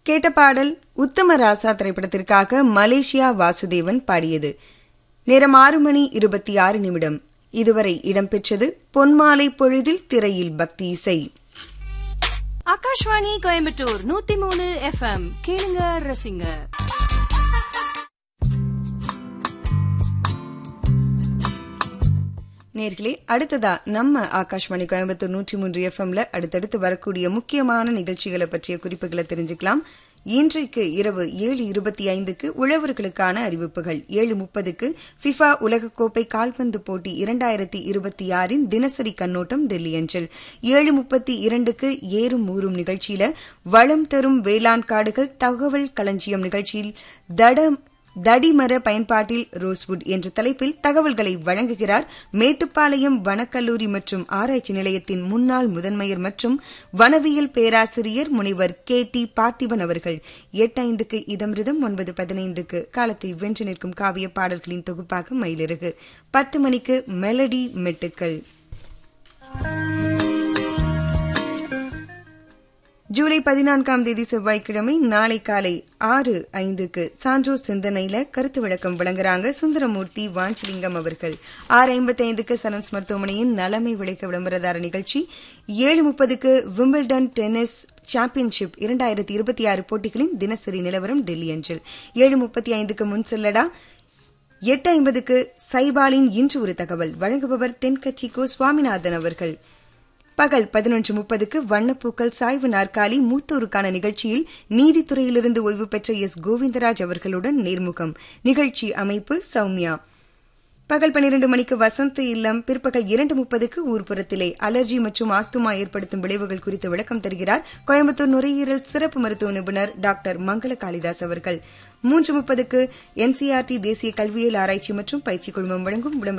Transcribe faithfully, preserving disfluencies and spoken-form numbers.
கேட்ட பாடல் உத்தம ராசா திரைப்படத்திற்காக மலேசியா வாசுதேவன் பாடியது. நேரம் ஆறு மணி இருபத்தி ஆறு நிமிடம். இதுவரை இடம்பெற்றது பொன்மாலை பொழுதில் திரையில் பக்தி இசை. ஆகாஷ்வாணி கோயம்புத்தூர் நூத்தி மூணு எஃப்எம் கேளுங்க ரசிங்க. நேர்களே, அடுத்ததா நம்ம ஆகாஷ்வாணி கோயம்புத்தூர் நூற்றி மூன்று எஃப்எம்ல அடுத்தடுத்து வரக்கூடிய முக்கியமான நிகழ்ச்சிகளை பற்றிய குறிப்புகளை தெரிஞ்சுக்கலாம். இன்றைக்கு இரவு ஏழு இருபத்தி ஐந்துக்கு உழவர்களுக்கான அறிவிப்புகள், ஏழு முப்பதுக்கு ஃபிஃபா உலகக்கோப்பை கால்பந்து போட்டி இரண்டாயிரத்தி இருபத்தி ஆறின் தினசரி கண்ணோட்டம் டெல்லி அஞ்சல். ஏழு முப்பத்தி இரண்டுக்கு ஏறும் ஊறும் நிகழ்ச்சியில வளம் தரும் வேளாண் காடுகள் தகவல் களஞ்சியம் நிகழ்ச்சியில் தட தடிமர பயன்பாட்டில் ரோஸ்வுட் என்ற தலைப்பில் தகவல்களை வழங்குகிறார் மேட்டுப்பாளையம் வனக்கல்லூரி மற்றும் ஆராய்ச்சி நிலையத்தின் முன்னாள் முதன்மையர் மற்றும் வனவியல் பேராசிரியர் முனைவர் கே டி பார்த்திபன் அவர்கள். எட்டு ஐந்துக்கு இதம்ரிதம், ஒன்பது பதினைந்துக்கு காலத்தை வென்று நிற்கும் காவிய பாடல்களின் தொகுப்பாக மயிலிறகு, பத்து மணிக்கு மெலடி மெட்டுக்கள். ஜூலை பதினான்காம் தேதி செவ்வாய்க்கிழமை நாளை காலை ஆறு ஐந்துக்கு சான்றோர் சிந்தனையில கருத்து விளக்கம் வழங்குறாங்க சுந்தரமூர்த்தி வாஞ்சிலிங்கம் அவர்கள். ஆறு ஐம்பத்தி ஐந்துக்கு சரன்ஸ் மருத்துவமனையின் நலமை விளைக்க விளம்பரதார நிகழ்ச்சி. ஏழு முப்பதுக்கு விம்பிள்டன் டென்னிஸ் சாம்பியன்ஷிப் இரண்டாயிரத்தி இருபத்தி ஆறு போட்டிகளின் தினசரி நிலவரம் டெல்லி அஞ்சல். ஏழு முப்பத்தி ஐந்துக்கு முன் செல்லடா. எட்டு ஐம்பதுக்கு சைபாலின் இன்று ஒரு தகவல் வழங்குபவர் தென்கட்சி கோ சுவாமிநாதன் அவர்கள். பகல் பதினொன்று முப்பதுக்கு வண்ணப்பூக்கள் சாய்வு நாற்காலி மூத்தோருக்கான நிகழ்ச்சியில் நீதித்துறையிலிருந்து ஓய்வு பெற்ற எஸ் கோவிந்தராஜ் அவர்களுடன் நேர்முகம். நிகழ்ச்சி அமைப்பு சௌமியா. பகல் பன்னிரண்டு மணிக்கு வசந்த இல்லம். பிற்பகல் இரண்டு முப்பதுக்கு ஊர்ப்புறத்திலே அலர்ஜி மற்றும் ஆஸ்துமா ஏற்படுத்தும் விளைவுகள் குறித்து விளக்கம் தருகிறார் கோயம்புத்தூர் நுரையீரல் சிறப்பு மருத்துவ நிபுணர் டாக்டர் மங்கள காளிதாஸ் அவர்கள். மூன்று முப்பதுக்கு என்சிஆர்டி தேசிய கல்வியியல் ஆராய்ச்சி மற்றும் பயிற்சி குழுமம் வழங்கும்